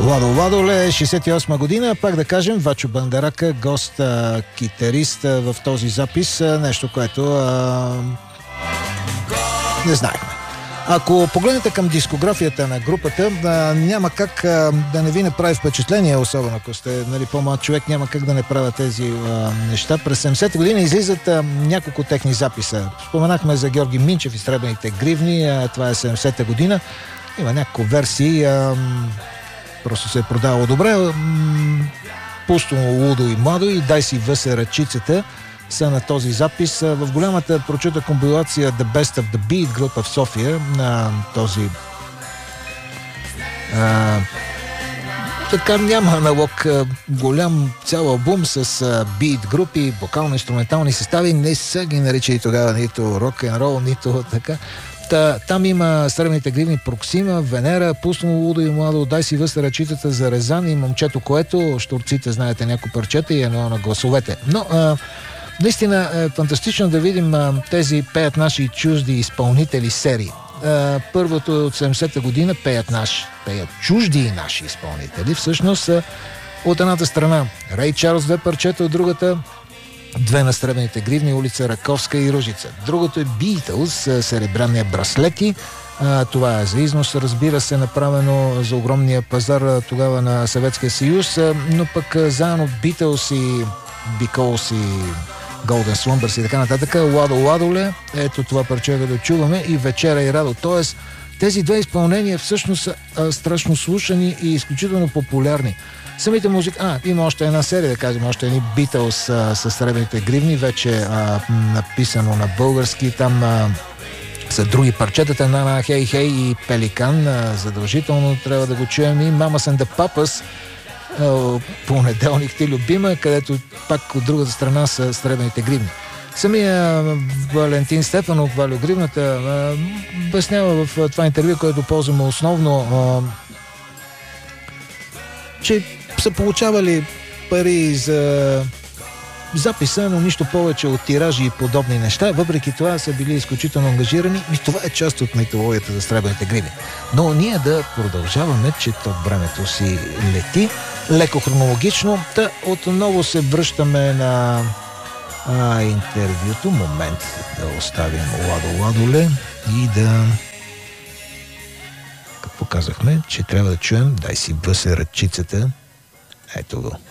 Ладо Ладоле, 68 година. Пак да кажем, Вачо Бандарака, гост, китарист в този запис. Нещо, което не знаехме. Ако погледнете към дискографията на групата, няма как да не ви направи впечатление, особено ако сте по-млад човек, няма как да не правя тези неща. През 70-те години излизат няколко техни записа. Споменахме за Георги Минчев и Сребрените гривни, това е 70-та година. Има няколко версии, просто се е продавало добре. Пусто, лудо и младо и дай си въсе ръчицата са на този запис. В голямата прочута компилация The Best of the Beat група в София на този така няма аналог, голям цял албум с бит групи, вокално-инструментални състави, не са ги наричали тогава нито рок-н-рол, нито така. Там има Сребрените гривни, Проксима, Венера, Пуснало лудо и младо, дай си въса ръчицата за Резан и Момчето, което щурците, знаете, някои парчета и едно на гласовете. Но наистина е фантастично да видим тези пеят наши чужди изпълнители серии. Първото е от 70-та година, пеят чужди и наши изпълнители. Всъщност от едната страна Рей Чарлз, две парчета, от другата две на Сребрените гривни, улица Раковска и Ружица. Другото е Beatles, Серебряния браслети. Това е за износ, разбира се, направено за огромния пазар тогава на Съветския съюз, но пък заедно Beatles и Because и Golden Slumbers и така нататък. Ладо Ладоле, ето това парче да чуваме, и Вечера и Радо. Тоест, тези две изпълнения всъщност са страшно слушани и изключително популярни. Самите музики... има още една серия, да кажем, още едни Beatles с Сребрените гривни, вече написано на български. Там са други парчетата на Хей Хей и Пеликан. Задължително трябва да го чуем, и Mamas and the Papas, Понеделник ти любима, където пак от другата страна са Сребрените гривни. Самия Валентин Стефанов, Валю Гривната, обяснява в това интервю, което ползваме основно, че са получавали пари за записа, но нищо повече от тиражи и подобни неща. Въпреки това са били изключително ангажирани и това е част от митологията за Сребрените гривни. Но ние да продължаваме, че то времето си лети леко хронологично. Отново се връщаме на интервюто. Момент да оставим Ладо Ладоле и да... Какво казахме? Че трябва да чуем дай си въсе ръчицата. Ето го.